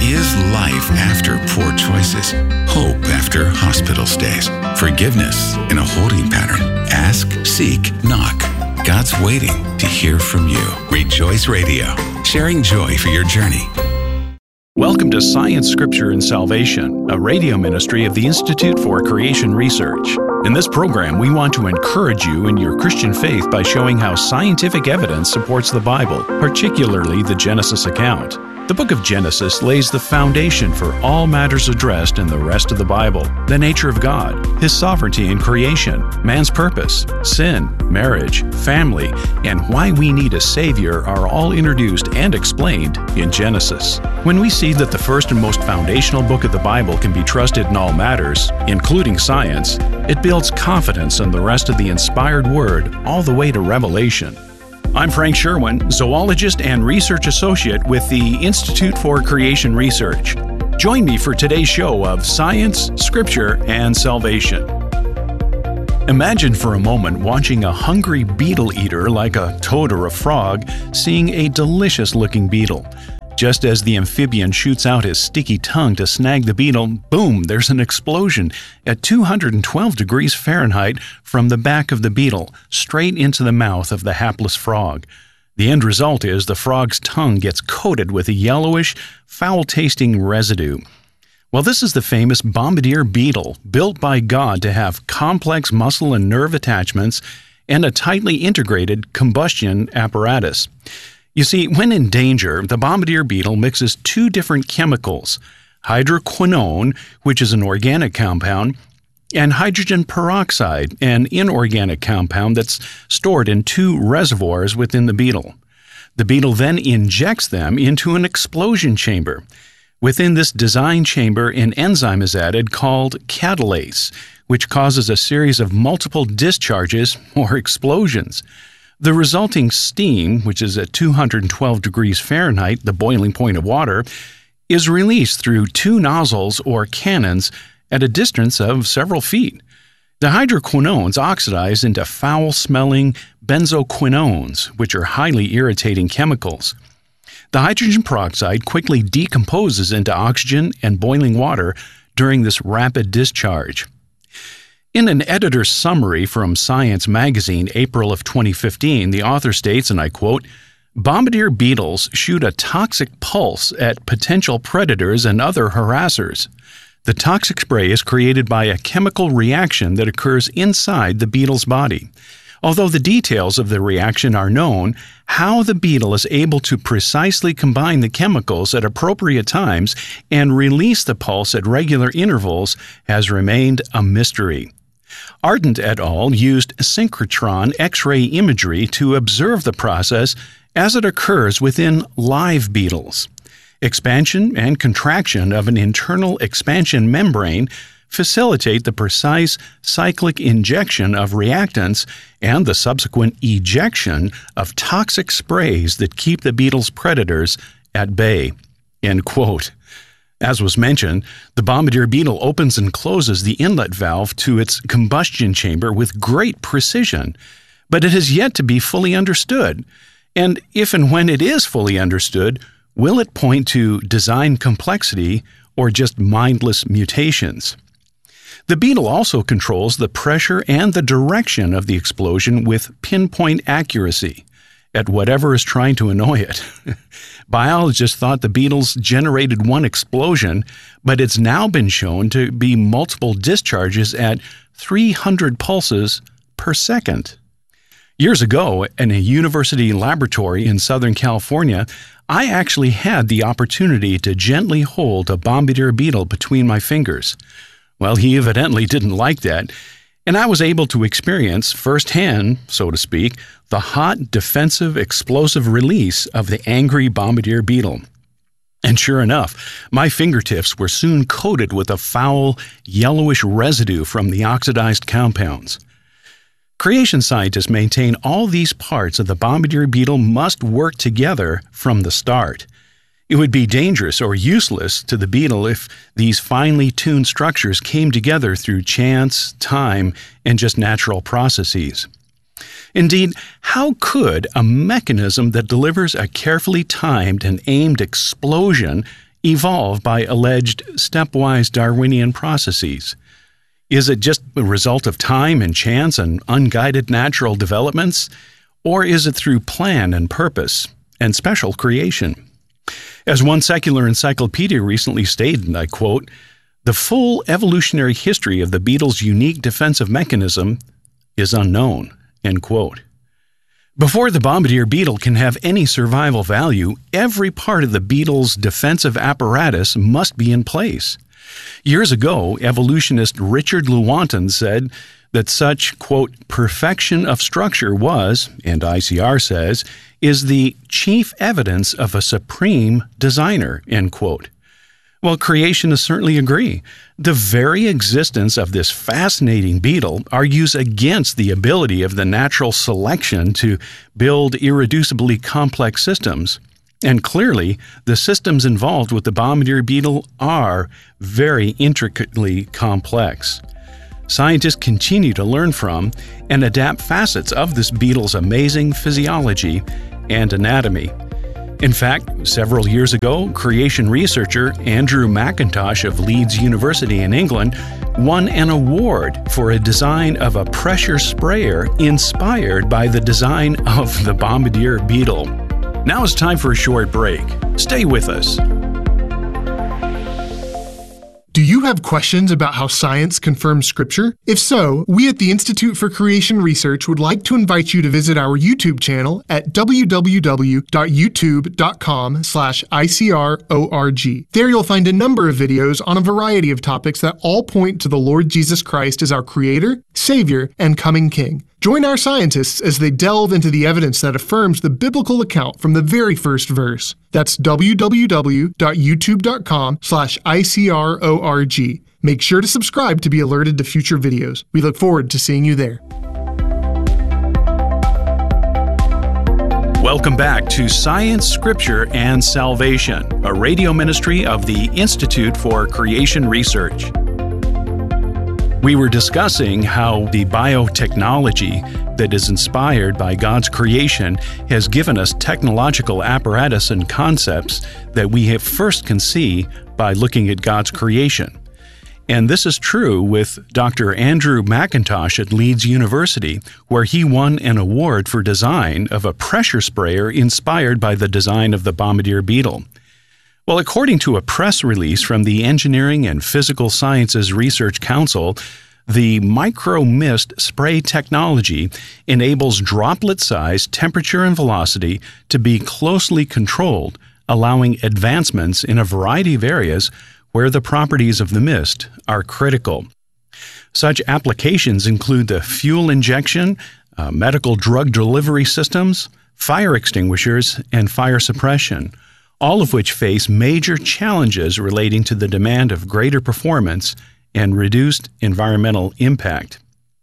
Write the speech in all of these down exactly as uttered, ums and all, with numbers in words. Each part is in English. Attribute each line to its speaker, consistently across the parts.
Speaker 1: is life after poor choices, hope after hospital stays, forgiveness in a holding pattern. Ask, seek, knock. God's waiting to hear from you. Rejoice Radio, sharing joy for your journey.
Speaker 2: Welcome to Science, Scripture, and Salvation, a radio ministry of the Institute for Creation Research. In this program, we want to encourage you in your Christian faith by showing how scientific evidence supports the Bible, particularly the Genesis account. The book of Genesis lays the foundation for all matters addressed in the rest of the Bible: the nature of God, His sovereignty in creation, man's purpose, sin, marriage, family, and why we need a Savior are all introduced and explained in Genesis. When we see that the first and most foundational book of the Bible can be trusted in all matters, including science, it builds confidence in the rest of the inspired Word all the way to Revelation. I'm Frank Sherwin, zoologist and research associate with the Institute for Creation Research. Join me for today's show of Science, Scripture, and Salvation. Imagine for a moment watching a hungry beetle eater like a toad or a frog seeing a delicious-looking beetle. Just as the amphibian shoots out his sticky tongue to snag the beetle, boom, there's an explosion at two hundred twelve degrees Fahrenheit from the back of the beetle, straight into the mouth of the hapless frog. The end result is the frog's tongue gets coated with a yellowish, foul-tasting residue. Well, this is the famous bombardier beetle, built by God to have complex muscle and nerve attachments and a tightly integrated combustion apparatus. You see, when in danger, the bombardier beetle mixes two different chemicals: hydroquinone, which is an organic compound, and hydrogen peroxide, an inorganic compound that's stored in two reservoirs within the beetle. The beetle then injects them into an explosion chamber. Within this design chamber, an enzyme is added called catalase, which causes a series of multiple discharges or explosions. The resulting steam, which is at two hundred twelve degrees Fahrenheit, the boiling point of water, is released through two nozzles or cannons at a distance of several feet. The hydroquinones oxidize into foul-smelling benzoquinones, which are highly irritating chemicals. The hydrogen peroxide quickly decomposes into oxygen and boiling water during this rapid discharge. In an editor's summary from Science magazine, April of twenty fifteen, the author states, and I quote, "Bombardier beetles shoot a toxic pulse at potential predators and other harassers. The toxic spray is created by a chemical reaction that occurs inside the beetle's body. Although the details of the reaction are known, how the beetle is able to precisely combine the chemicals at appropriate times and release the pulse at regular intervals has remained a mystery." Ardent et al. Used synchrotron X-ray imagery to observe the process as it occurs within live beetles. Expansion and contraction of an internal expansion membrane facilitate the precise cyclic injection of reactants and the subsequent ejection of toxic sprays that keep the beetle's predators at bay. End quote. As was mentioned, the bombardier beetle opens and closes the inlet valve to its combustion chamber with great precision, but it has yet to be fully understood. And if and when it is fully understood, will it point to design complexity or just mindless mutations? The beetle also controls the pressure and the direction of the explosion with pinpoint accuracy at whatever is trying to annoy it. Biologists thought the beetles generated one explosion, but it's now been shown to be multiple discharges at three hundred pulses per second. Years ago, in a university laboratory in Southern California, I actually had the opportunity to gently hold a bombardier beetle between my fingers. Well, he evidently didn't like that, and I was able to experience firsthand, so to speak, the hot, defensive, explosive release of the angry bombardier beetle. And sure enough, my fingertips were soon coated with a foul, yellowish residue from the oxidized compounds. Creation scientists maintain all these parts of the bombardier beetle must work together from the start. It would be dangerous or useless to the beetle if these finely tuned structures came together through chance, time, and just natural processes. Indeed, how could a mechanism that delivers a carefully timed and aimed explosion evolve by alleged stepwise Darwinian processes? Is it just a result of time and chance and unguided natural developments? Or is it through plan and purpose and special creation? As one secular encyclopedia recently stated, and I quote, "The full evolutionary history of the beetle's unique defensive mechanism is unknown," end quote. Before the bombardier beetle can have any survival value, every part of the beetle's defensive apparatus must be in place. Years ago, evolutionist Richard Lewontin said that such, quote, "perfection of structure was," and I C R says, "is the chief evidence of a supreme designer," end quote. Well, creationists certainly agree. The very existence of this fascinating beetle argues against the ability of the natural selection to build irreducibly complex systems. And clearly, the systems involved with the bombardier beetle are very intricately complex. Scientists continue to learn from and adapt facets of this beetle's amazing physiology and anatomy. In fact, several years ago, creation researcher Andrew McIntosh of Leeds University in England won an award for a design of a pressure sprayer inspired by the design of the bombardier beetle. Now it's time for a short break. Stay with us.
Speaker 3: Do you have questions about how science confirms Scripture? If so, we at the Institute for Creation Research would like to invite you to visit our YouTube channel at w w w dot youtube dot com slash I C R org. There you'll find a number of videos on a variety of topics that all point to the Lord Jesus Christ as our Creator, Savior, and coming King. Join our scientists as they delve into the evidence that affirms the biblical account from the very first verse. That's w w w dot youtube dot com slash I C R org. Make sure to subscribe to be alerted to future videos. We look forward to seeing you there.
Speaker 2: Welcome back to Science, Scripture, and Salvation, a radio ministry of the Institute for Creation Research. We were discussing how the biotechnology that is inspired by God's creation has given us technological apparatus and concepts that we have first can see by looking at God's creation. And this is true with Doctor Andrew McIntosh at Leeds University, where he won an award for design of a pressure sprayer inspired by the design of the bombardier beetle. Well, according to a press release from the Engineering and Physical Sciences Research Council, the micro-mist spray technology enables droplet-sized temperature and velocity to be closely controlled, allowing advancements in a variety of areas where the properties of the mist are critical. Such applications include the fuel injection, uh, medical drug delivery systems, fire extinguishers, and fire suppression, all of which face major challenges relating to the demand of greater performance and reduced environmental impact.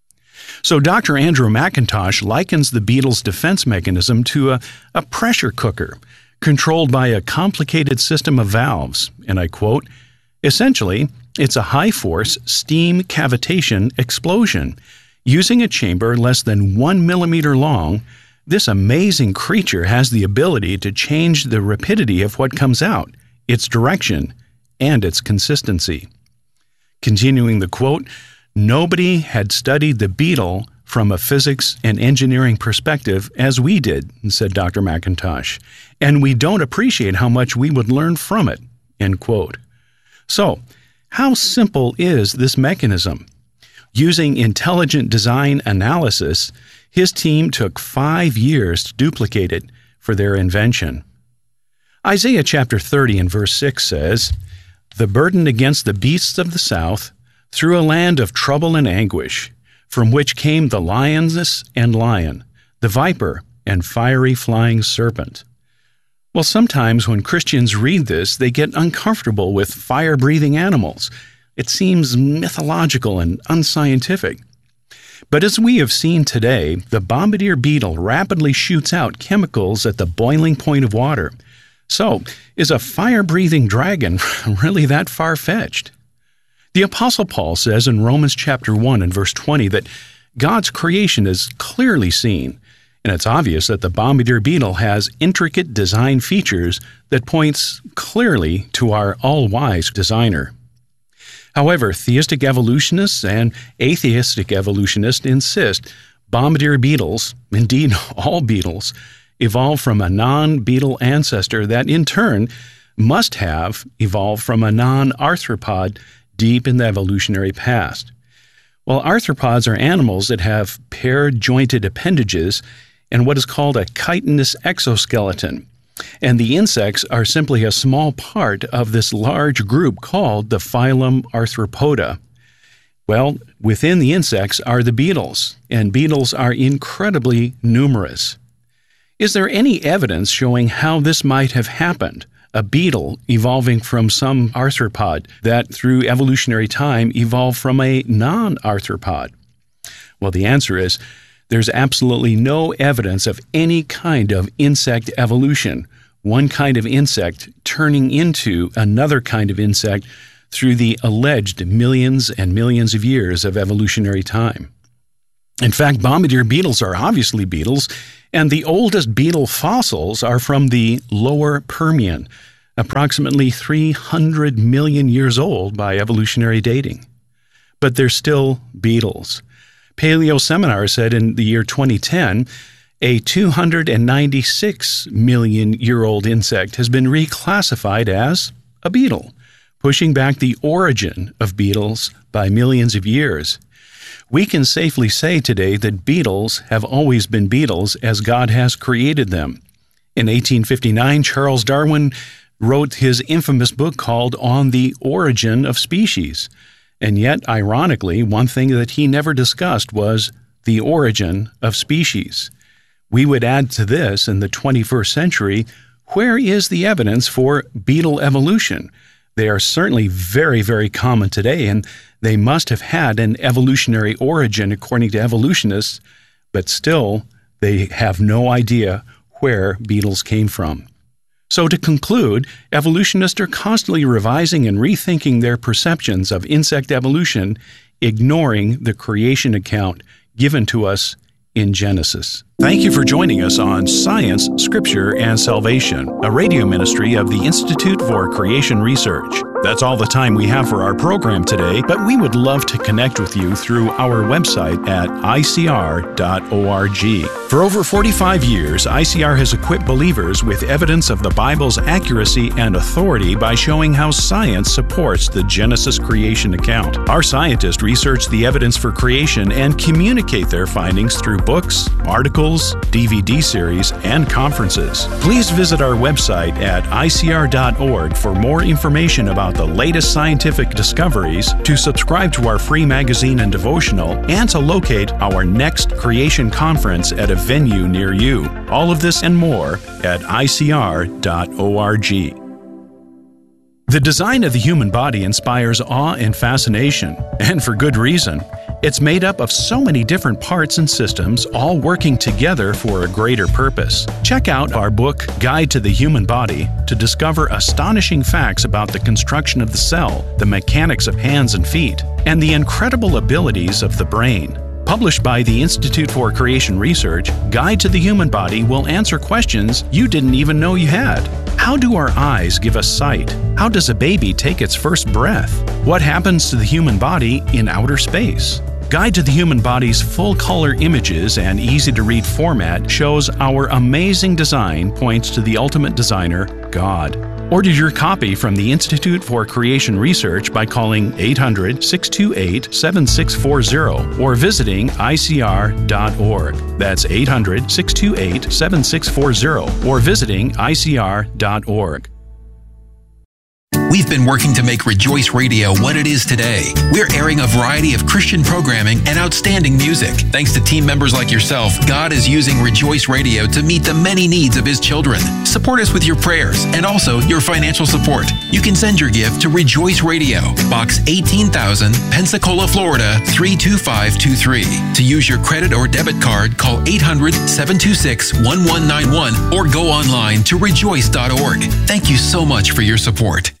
Speaker 2: So Doctor Andrew McIntosh likens the beetle's defense mechanism to a, a pressure cooker controlled by a complicated system of valves, and I quote, "Essentially, it's a high-force steam cavitation explosion. Using a chamber less than one millimeter long, this amazing creature has the ability to change the rapidity of what comes out, its direction, and its consistency." Continuing the quote, "Nobody had studied the beetle from a physics and engineering perspective as we did," said Doctor McIntosh, "and we don't appreciate how much we would learn from it," end quote. So, how simple is this mechanism? Using intelligent design analysis, his team took five years to duplicate it for their invention. Isaiah chapter thirty and verse six says, "The burden against the beasts of the south, through a land of trouble and anguish, from which came the lioness and lion, the viper and fiery flying serpent." Well, sometimes when Christians read this, they get uncomfortable with fire-breathing animals. It seems mythological and unscientific. But as we have seen today, the bombardier beetle rapidly shoots out chemicals at the boiling point of water. So, is a fire-breathing dragon really that far-fetched? The Apostle Paul says in Romans chapter one and verse twenty that God's creation is clearly seen, And it's obvious that the bombardier beetle has intricate design features that points clearly to our all-wise designer. However, theistic evolutionists and atheistic evolutionists insist bombardier beetles, indeed all beetles, evolved from a non-beetle ancestor that in turn must have evolved from a non-arthropod deep in the evolutionary past. Well, arthropods are animals that have paired jointed appendages and what is called a chitinous exoskeleton. And the insects are simply a small part of this large group called the phylum Arthropoda. Well, within the insects are the beetles, and beetles are incredibly numerous. Is there any evidence showing how this might have happened? A beetle evolving from some arthropod that through evolutionary time evolved from a non-arthropod? Well, the answer is there's absolutely no evidence of any kind of insect evolution, one kind of insect turning into another kind of insect through the alleged millions and millions of years of evolutionary time. In fact, bombardier beetles are obviously beetles, and the oldest beetle fossils are from the Lower Permian, approximately three hundred million years old by evolutionary dating. But they're still beetles. Paleo Seminar said in the year twenty ten, a two hundred ninety-six million year old insect has been reclassified as a beetle, pushing back the origin of beetles by millions of years. We can safely say today that beetles have always been beetles as God has created them. In eighteen fifty-nine, Charles Darwin wrote his infamous book called On the Origin of Species. And yet, ironically, one thing that he never discussed was the origin of species. We would add to this in the twenty-first century, where is the evidence for beetle evolution? They are certainly very, very common today, and they must have had an evolutionary origin according to evolutionists, but still, they have no idea where beetles came from. So to conclude, evolutionists are constantly revising and rethinking their perceptions of insect evolution, ignoring the creation account given to us in Genesis. Thank you for joining us on Science, Scripture, and Salvation, a radio ministry of the Institute for Creation Research. That's all the time we have for our program today, but we would love to connect with you through our website at I C R dot org. For over forty-five years, I C R has equipped believers with evidence of the Bible's accuracy and authority by showing how science supports the Genesis creation account. Our scientists research the evidence for creation and communicate their findings through books, articles, D V D series, and conferences. Please visit our website at I C R dot org for more information about the latest scientific discoveries, to subscribe to our free magazine and devotional, and to locate our next creation conference at a venue near you. All of this and more at I C R dot org. The design of the human body inspires awe and fascination, and for good reason. It's made up of so many different parts and systems, all working together for a greater purpose. Check out our book, Guide to the Human Body, to discover astonishing facts about the construction of the cell, the mechanics of hands and feet, and the incredible abilities of the brain. Published by the Institute for Creation Research, Guide to the Human Body will answer questions you didn't even know you had. How do our eyes give us sight? How does a baby take its first breath? What happens to the human body in outer space? Guide to the Human Body's full-color images and easy-to-read format shows our amazing design points to the ultimate designer, God. Order your copy from the Institute for Creation Research by calling eight hundred, six two eight, seven six four zero or visiting I C R dot org. That's eight hundred, six two eight, seven six four zero or visiting I C R dot org.
Speaker 4: We've been working to make Rejoice Radio what it is today. We're airing a variety of Christian programming and outstanding music. Thanks to team members like yourself, God is using Rejoice Radio to meet the many needs of His children. Support us with your prayers and also your financial support. You can send your gift to Rejoice Radio, Box eighteen thousand, Pensacola, Florida, three two five two three. To use your credit or debit card, call eight hundred, seven two six, one one nine one or go online to rejoice dot org. Thank you so much for your support.